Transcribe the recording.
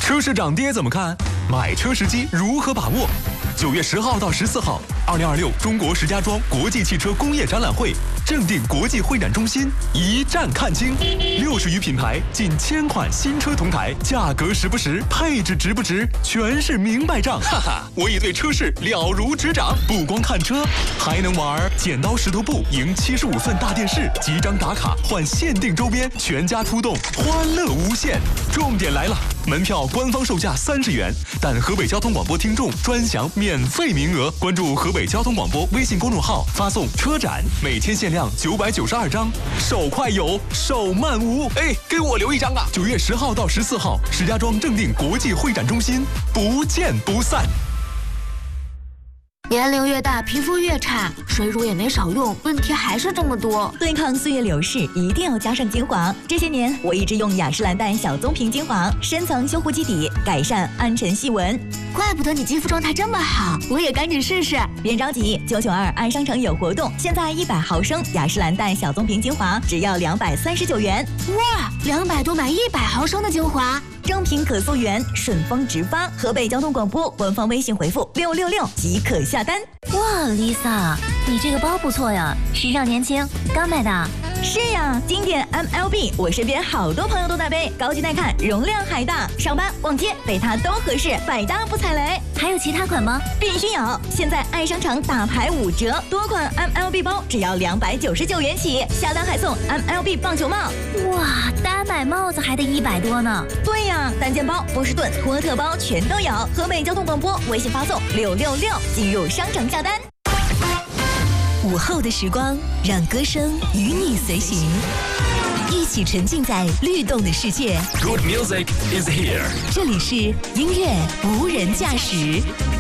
车市涨跌怎么看？买车时机如何把握？9月10号到14号，2026中国石家庄国际汽车工业展览会正定国际会展中心一站看清，60余品牌，近1000款新车同台，价格实不实，配置值不值，全是明白账。哈哈，我已对车市了如指掌，不光看车，还能玩剪刀石头布，赢75份大电视，几张打卡换限定周边，全家出动，欢乐无限。重点来了，门票官方售价30元，但河北交通广播听众专享免费名额。关注河北交通广播微信公众号，发送车展，每天限量992张，手快有，手慢无。哎，给我留一张啊！9月10号到14号，石家庄正定国际会展中心，不见不散。 年龄越大，皮肤越差，水乳也没少用，问题还是这么多。 对抗岁月流逝，一定要加上精华。这些年，我一直用雅诗兰黛小棕瓶精华，深层修护基底，改善暗沉细纹。 怪不得你肌肤状态这么好，我也赶紧试试。 别着急，992爱商城有活动，现在100毫升雅诗兰黛小棕瓶精华只要239元。 哇，200多买100毫升的精华。 正品可溯源，顺丰直发。河北交通广播官方微信回复666即可下单。 哇 ，Lisa， 你这个包不错呀，时尚年轻，刚买的。 是呀，经典 MLB， 我身边好多朋友都在背，高级耐看，容量还大，上班逛街背它都合适，百搭不踩雷。 还有其他款吗？ 必须有！现在爱商城大牌5折，多款 MLB 包只要299元起，下单还送 MLB 棒球帽。 哇，单买帽子还得100多呢。 对呀，单件包、波士顿、托特包全都有。河北交通广播微信发送666进入商城下单。 午后的时光，让歌声与你随行，一起沉浸在律动的世界。 Good music is here。 这里是音乐无人驾驶。